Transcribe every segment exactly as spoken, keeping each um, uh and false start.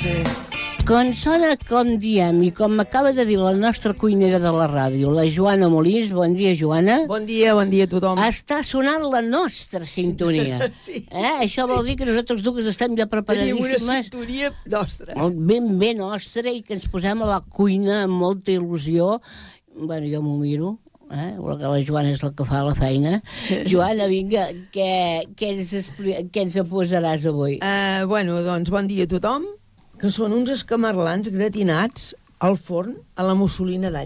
Com sona, com diem, i com m'acaba de dir la nostra cuinera de la ràdio, la Joana Molins. Bon dia, Joana. Bon dia, bon dia a tothom. Està sonant la nostra sintonia. Sí. Eh? Això vol dir que nosaltres dues estem ja preparadíssimes. Tenim una sintonia nostra. Ben bé nostra, i que ens posem a la cuina amb molta il·lusió. Bueno, jo m'ho miro. Eh? La Joana és la que fa la feina. Joana, vinga, què, què, ens, expli... què ens posaràs avui? Uh, bueno, doncs bon dia a tothom, que són uns escamarlans gratinats al forn a la mussolina d'all.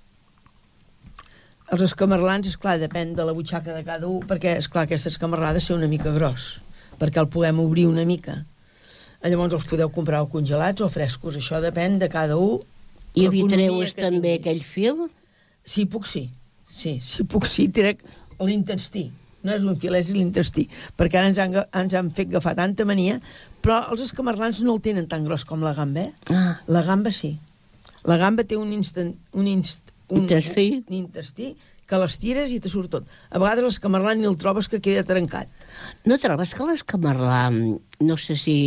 Els escamarlans, esclar, depèn de la butxaca de cada un, perquè, esclar, aquesta escamarlada ha de ser una mica gros, perquè el puguem obrir una mica. Llavors els podeu comprar o congelats o frescos, això depèn de cada un. I li treues també aquell fil? Sí, puc sí. Sí, sí, puc sí, trec l'intestí. No és un fil, és l'intestí, perquè ara ens han, ens han fet agafar tanta mania, però els escamarlans no el tenen tan gros com la gamba, eh? Ah. La gamba sí. La gamba té un, instant, un, inst, un, intestí. un intestí que l'estires i te surt tot. A vegades l'escamarlan ni el trobes, que queda trencat. No trobes que l'escamarlan, no sé si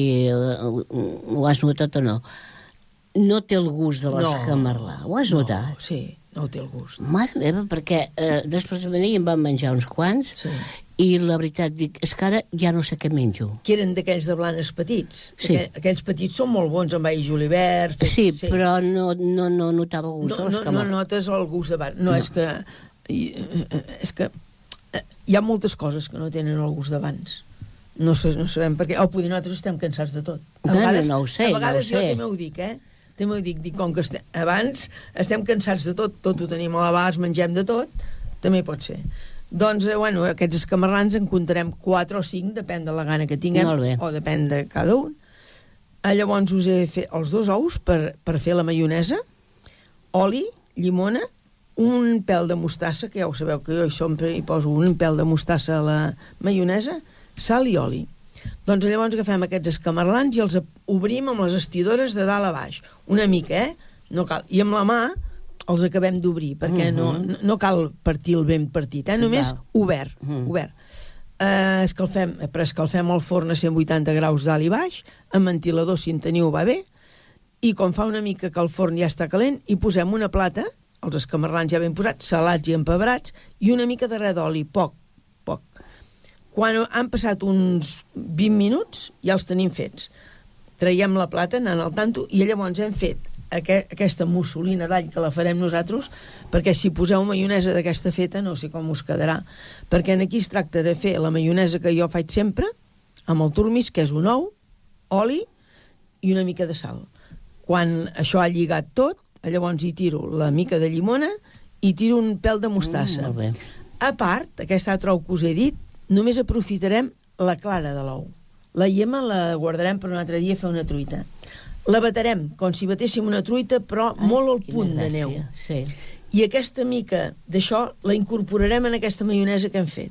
ho has notat o no, no té el gust de l'escamarlà? Ho has no, notat? Sí. No té el gust. Mare meva, perquè eh, després de venir em van menjar uns quants, sí. I la veritat, dic, és que ara ja no sé què menjo. Que eren d'aquells de blanes petits. Sí. Aquell, aquells petits són molt bons, amb all julivert. Fet, sí, sí, però no, no, no notava gust no, de l'escamarlà. No, no notes el gust de bar. No, no. És que... És que hi ha moltes coses que no tenen el gust d'abans. No, no sabem per què. O potser nosaltres estem cansats de tot. A vegades, no, no ho sé, a vegades no ho sé. Jo també ho dic, eh? També ho dic, dic, com que estem, abans estem cansats de tot, tot ho tenim a l'abast, mengem de tot, també pot ser. Doncs, eh, bueno, aquests escamarlans en comptarem quatre o cinc, depèn de la gana que tinguem, o depèn de cada un. Eh, llavors us he fet els dos ous per, per fer la maionesa, oli, llimona, un pèl de mostassa, que ja ho sabeu que jo sempre hi poso un pèl de mostassa a la maionesa, sal i oli. Doncs llavors agafem aquests escamarlans i els obrim amb les estidores de dalt a baix. Una mica, eh? No cal. I amb la mà els acabem d'obrir, perquè uh -huh. no, no cal partir el ben partit, eh? Només Val. obert. Uh -huh. obert. Eh, escalfem, preescalfem el forn a cent vuitanta graus dalt i baix, amb ventilador, si en teniu, va bé, i com fa una mica que el forn ja està calent, hi posem una plata, els escamarlans ja ben posats, salats i empebrats, i una mica de res d'oli, poc, poc. Quan han passat uns vint minuts, ja els tenim fets. Traiem la plata, anant al tanto, i llavors hem fet aqu aquesta mussolina d'all, que la farem nosaltres, perquè si poseu maionesa d'aquesta feta, no sé com us quedarà, perquè aquí es tracta de fer la maionesa que jo faig sempre, amb el turmix, que és un ou, oli i una mica de sal. Quan això ha lligat tot, llavors hi tiro la mica de llimona i tiro un pèl de mostassa. Mm, a part, aquest altre ou que us he dit, només aprofitarem la clara de l'ou. La iema la guardarem per un altre dia a fer una truita. La batarem com si batéssim una truita, però Ai, molt al punt de neu. Sí. I aquesta mica d'això la incorporarem en aquesta maionesa que hem fet.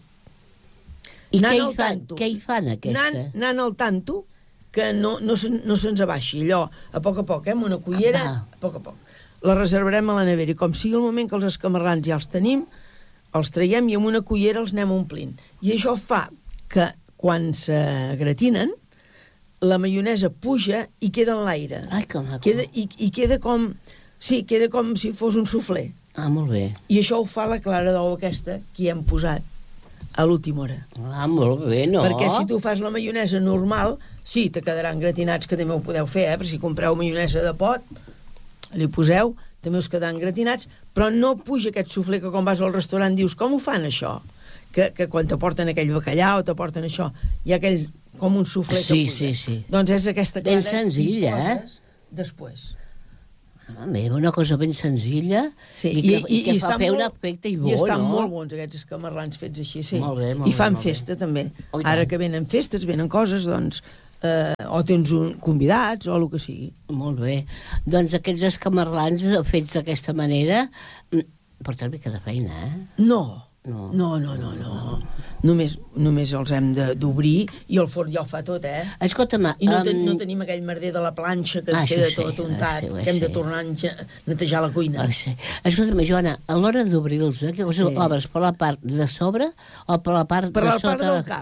I què hi, fan, què hi fan, aquesta? Anant, anant al tanto, que no, no, se, no se'ns abaixi, allò, a poc a poc, eh, amb una cullera, ah, a poc a poc. La reservarem a la nevera, i com sigui el moment que els escamarlans ja els tenim, els traiem i amb una cullera els anem omplint. I això fa que, quan se gratinen, la maionesa puja i queda en l'aire. Ai, que maco. Queda, i, I queda com... Sí, queda com si fos un suflé. Ah, molt bé. I això ho fa la clara d'ou aquesta que hi hem posat a l'última hora. Ah, molt bé, no? Perquè si tu fas la maionesa normal, sí, te quedaran gratinats, que també ho podeu fer, eh? Però si compreu maionesa de pot, li poseu, també us quedaran gratinats, però no puja aquest suflé que quan vas al restaurant dius, com ho fan això? Que, que quan t'aporten aquell bacallà o t'aporten això, hi ha aquell, com un suflé sí, que puja. Sí, sí. Doncs és aquesta clara. Ben senzilla, eh? Després. Ah, meva, una cosa ben senzilla, sí, i, que, i, i que i fa fer un aspecte i bo, I estan no? molt bons aquests escamarlans fets així, sí. Molt bé, molt I fan bé, festa bé. també. Oh, ara que venen festes, venen coses, doncs, eh, o tens un, convidats o el que sigui. Molt bé. Doncs aquests escamarlans fets d'aquesta manera porten mica de feina, eh? No. No, no, no, no, no. Només, només els hem d'obrir i el forn ja ho fa tot, eh? Escolta'm... I no, ten, um... no tenim aquell merder de la planxa que ens ah, queda sí, tot untat, sí, que hem de tornar a netejar la cuina. Ah, sí. Escolta'm, Joana, a l'hora d'obrir-los, eh, que els sí. obres per la part de sobre o per la part per de la sota? Per la part del cap.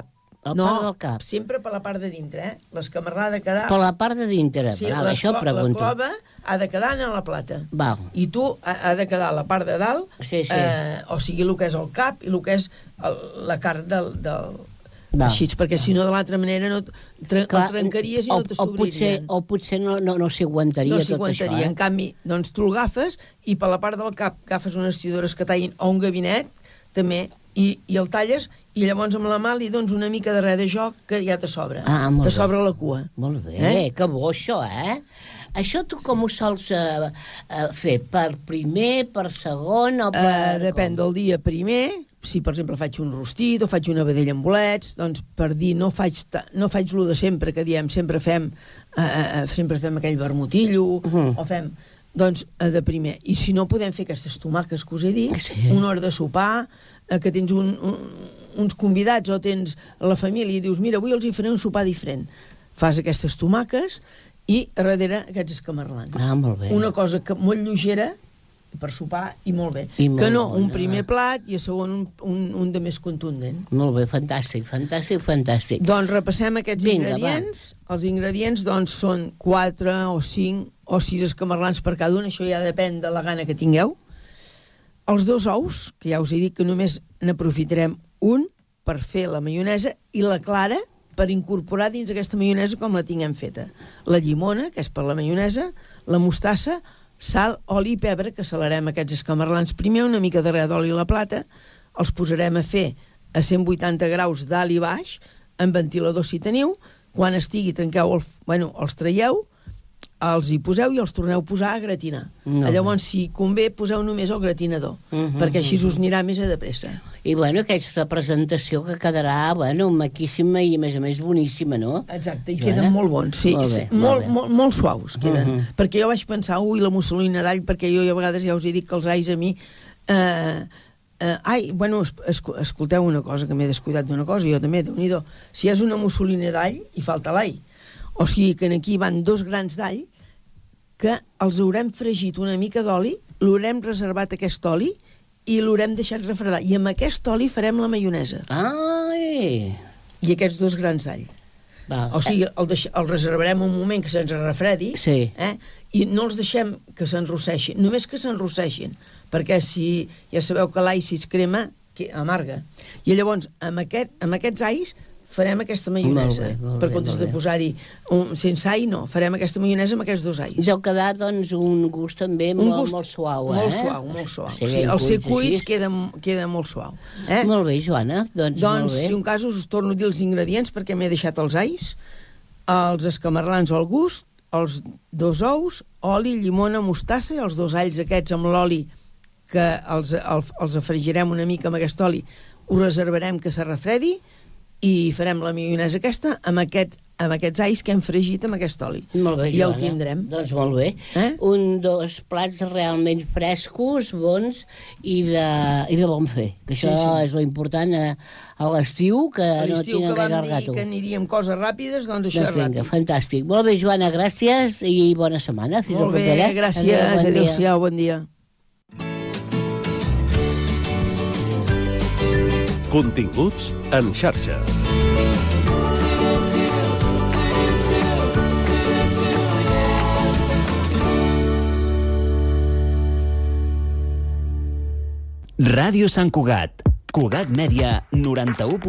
La no, part del cap. sempre per la part de dintre, eh? L'escamarrà ha de quedar... Per la part de dintre, sí, val, això clo pregunto. La clova ha de quedar en la plata. Val. I tu ha, ha de quedar la part de dalt, Sí, sí. Eh, o sigui, el que és el cap i el que és el, la carn del... del... Val. Així, perquè si no, de l'altra manera, no, tre Clar, el trencaries i o, no te o potser, s'obririen. o potser no, no, no s'hi aguantaria No tot s'hi això, aguantaria. eh? En canvi, doncs tu el agafes i per la part del cap agafes unes tidores que tallin o un gabinet, també, i, i el talles, i llavors amb la mà li dones una mica de res de joc que ja te sobra. Ah, molt te bé. sobra la cua. Molt bé, Eh? que bo això, eh? Això tu com ho sols uh, uh, fer? Per primer, per segon o per... Uh, depèn del dia primer, si per exemple faig un rostit o faig una vedella amb bolets, doncs per dir no faig, no faig lo de sempre, que diem sempre fem, uh, uh, sempre fem aquell vermutillo, uh -huh. o fem... Doncs uh, de primer. I si no, podem fer aquestes tomaques que us he dit, Sí. una hora de sopar, uh, que tens un, un, uns convidats o tens la família i dius, mira, avui els hi faré un sopar diferent. Fas aquestes tomaques i a darrere aquests escamarlans. Ah, molt bé. Una cosa que molt lleugera per sopar i molt bé. I molt que no, bona. un primer plat i a segon un, un, un de més contundent. Molt bé, fantàstic, fantàstic, fantàstic. Doncs repassem aquests Vinga, ingredients. Va. Els ingredients doncs, són quatre o cinc o sis escamarlans per cada un, això ja depèn de la gana que tingueu. Els dos ous, que ja us he dit que només n'aprofitarem un per fer la maionesa, i la clara per incorporar dins aquesta maionesa com la tinguem feta. La llimona, que és per la maionesa, la mostassa, sal, oli i pebre, que salarem aquests escamarlans primer, una mica de res d'oli a la plata, els posarem a fer a cent vuitanta graus dalt i baix, amb ventilador si teniu, quan estigui tanqueu, el, bueno, els traieu, els hi poseu i els torneu a posar a gratinar. No. Llavors, si convé, poseu només el gratinador, Uh -huh, perquè així us anirà més a de pressa. I, bueno, aquesta presentació que quedarà, bueno, maquíssima i, a més a més, boníssima, no? Exacte, i Joana? queden molt bons, sí, Molt bé, molt, molt bé. molt, molt suaus queden, Uh -huh. perquè jo vaig pensar, ui, la mussolina d'all, perquè jo a vegades ja us he dit que els alls a mi... Eh, eh, ai, bueno, es, es, escolteu una cosa, que m'he descuidat d'una cosa, jo també, déu-n'hi-do, si és una mussolina d'all, hi falta l'all, o sigui que aquí van dos grans d'all, que els haurem fregit una mica d'oli, l'haurem reservat aquest oli i l'haurem deixat refredar. I amb aquest oli farem la maionesa. Ai! I aquests dos grans d'all. Va. O sigui, el, deix... el reservarem un moment que se'ns refredi, Sí. eh? I no els deixem que s'enrosseixin, només que s'enrosseixin, perquè si ja sabeu que l'all si es crema, que amarga. I llavors, amb, aquest, amb aquests alls, farem aquesta maionesa. Molt bé, molt per bé, comptes molt de bé. posar-hi un, sense all, no. Farem aquesta maionesa amb aquests dos alls. Deu quedar, doncs, un gust també Un molt, gust molt suau, eh? Molt suau, molt suau. Ser Sí, ben el ser cuits cuits així. queda, queda molt suau. Eh? Molt bé, Joana, doncs, molt Doncs, bé. si un cas, us torno a dir els ingredients, perquè m'he deixat els alls, els escamarlans al gust, els dos ous, oli, llimona, mostassa, i els dos alls aquests amb l'oli, que els, els, els afregirem una mica amb aquest oli, ho reservarem que se refredi, i farem la maionesa aquesta amb, aquest, amb aquests alls que hem fregit amb aquest oli. Molt bé, I ja ho Joana. tindrem. Doncs molt bé. Eh? Un, dos plats realment frescos, bons i de, i de bon fer. Que això Sí, sí. és lo important a, a l'estiu, que A no l'estiu tinguin que gaire vam dir regato. que aniríem coses ràpides, doncs això Doncs és vinga, ràpid. fantàstic. Molt bé, Joana, gràcies i bona setmana. Fins Molt la bé, propera. gràcies. Adéu, bon dia. Adéu-siau, bon dia. Continguts en xarxa. Ràdio Sant Cugat. Cugat Mèdia, noranta-u.